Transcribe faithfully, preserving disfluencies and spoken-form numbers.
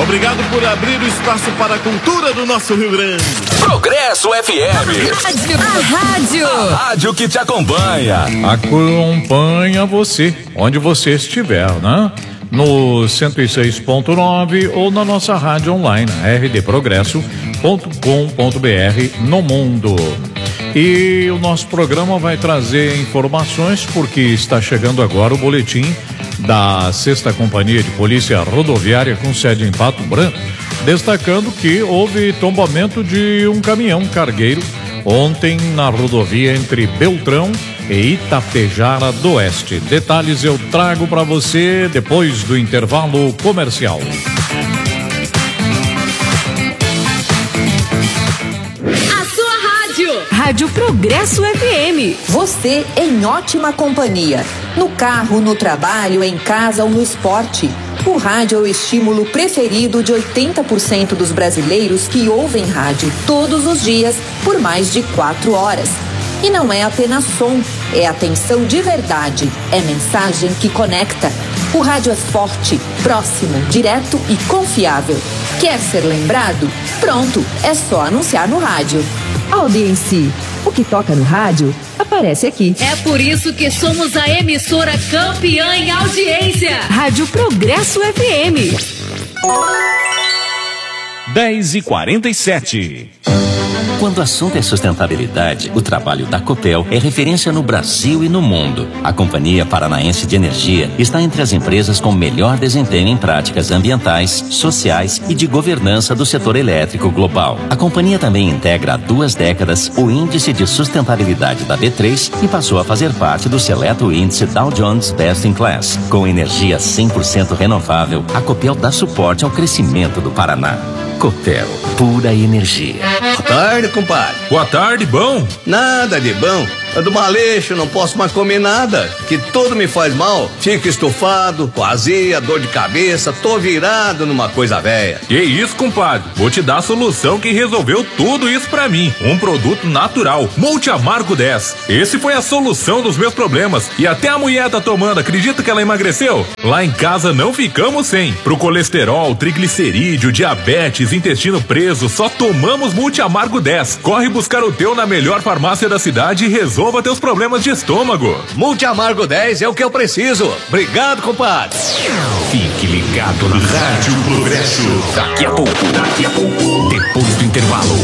Obrigado por abrir o espaço para a cultura do nosso Rio Grande. Progresso F M. A rádio. A rádio que te acompanha. Acompanha você, onde você estiver, né? No cento e seis ponto nove ou na nossa rádio online, r d progresso ponto com ponto b r no mundo. E o nosso programa vai trazer informações porque está chegando agora o boletim da sexta Companhia de Polícia Rodoviária com sede em Pato Branco, destacando que houve tombamento de um caminhão cargueiro ontem na rodovia entre Beltrão e Itapejara do Oeste. Detalhes eu trago para você depois do intervalo comercial. Rádio Progresso F M. Você em ótima companhia. No carro, no trabalho, em casa ou no esporte. O rádio é o estímulo preferido de oitenta por cento dos brasileiros que ouvem rádio todos os dias por mais de quatro horas. E não é apenas som, é atenção de verdade, é mensagem que conecta. O rádio é forte, próximo, direto e confiável. Quer ser lembrado? Pronto, é só anunciar no rádio. Audiência. O que toca no rádio aparece aqui. É por isso que somos a emissora campeã em audiência. Rádio Progresso F M. dez e quarenta e sete. Quando o assunto é sustentabilidade, o trabalho da Copel é referência no Brasil e no mundo. A Companhia Paranaense de Energia está entre as empresas com melhor desempenho em práticas ambientais, sociais e de governança do setor elétrico global. A companhia também integra há duas décadas o Índice de Sustentabilidade da B três e passou a fazer parte do seleto índice Dow Jones Best in Class. Com energia cem por cento renovável, a Copel dá suporte ao crescimento do Paraná. Copel, pura energia. Boa tarde, compadre. Boa tarde, bom? Nada de bom. Ando maleixo, não posso mais comer nada, que tudo me faz mal. Fico estufado, com azia, dor de cabeça, tô virado numa coisa velha. Que isso, compadre? Vou te dar a solução que resolveu tudo isso pra mim. Um produto natural, Multi Amargo dez. Esse foi a solução dos meus problemas. E até a mulher tá tomando, acredita que ela emagreceu? Lá em casa não ficamos sem. Pro colesterol, triglicerídeo, diabetes, intestino preso, só tomamos Multi Amargo dez. Corre buscar o teu na melhor farmácia da cidade e resolva teus problemas de estômago. Multi Amargo dez é o que eu preciso. Obrigado, compadre. Fique ligado na Rádio Progresso. Daqui a pouco, daqui a pouco, depois do intervalo,